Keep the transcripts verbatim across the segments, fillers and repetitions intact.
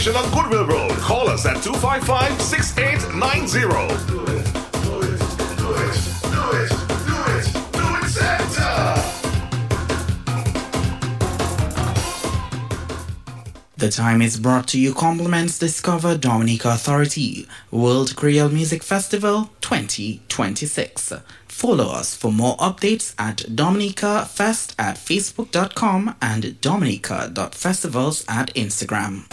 location on Goodwill Road. Call us at two five five, six eight nine zero. Do it, do it, do it, do it, do it, do it, Santa! The time is brought to you compliments Discover Dominica Authority World Creole Music Festival twenty twenty-six. Follow us for more updates at Dominica Fest at facebook dot com and dominica dot festivals at Instagram.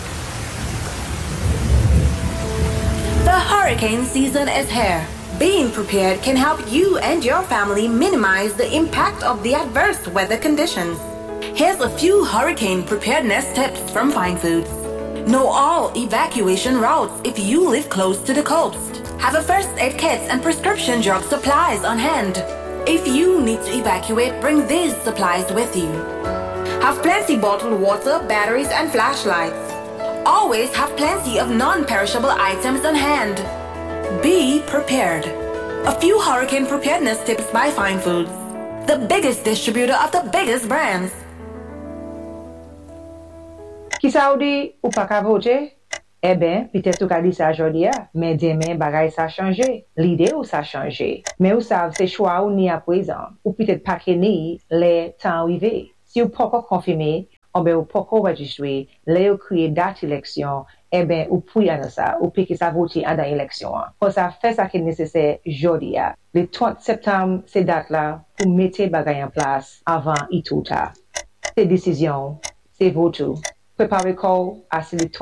The hurricane season is here. Being prepared can help you and your family minimize the impact of the adverse weather conditions. Here's a few hurricane preparedness tips from Fine Foods. Know all evacuation routes if you live close to the coast. Have a first aid kit and prescription drug supplies on hand. If you need to evacuate, bring these supplies with you. Have plenty bottled water, batteries, and flashlights. Always have plenty of non-perishable items on hand. Be prepared. A few hurricane preparedness tips by Fine Foods, the biggest distributor of the biggest brands. Ki sa ou di ou pa ka vote? Eh ben, peut-être ou ka di sa jodi a, mais demain bagay sa changé. L'idée ou sa changé. Mais ou sav se choix ou ni à présent, ou peut-être pas que ni les temps arrivé. Si ou pas confirmé, ou ben ou pas enregistré, les ou créé date élection, eh ben ou pou y ça, ou peut que ça vote en dans élection. Pour ça fait ça qui est nécessaire jodi a. Le trente septembre, c'est date là pour mettre bagay en place avant y tout a. C'est décision, c'est vote. Préparez-vous à ce